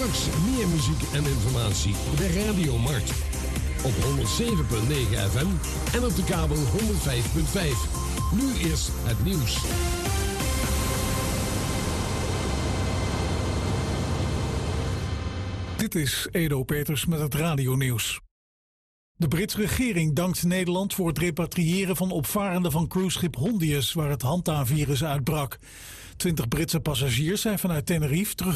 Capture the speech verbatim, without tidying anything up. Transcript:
Straks meer muziek en informatie bij Radio Markt. Op honderd zeven komma negen F M en op de kabel honderd vijf komma vijf. Nu eerst het nieuws. Dit is Edo Peters met het radionieuws. De Britse regering dankt Nederland voor het repatriëren van opvarenden van cruiseschip Hondius, waar het Hanta-virus uitbrak. Twintig Britse passagiers zijn vanuit Tenerife terug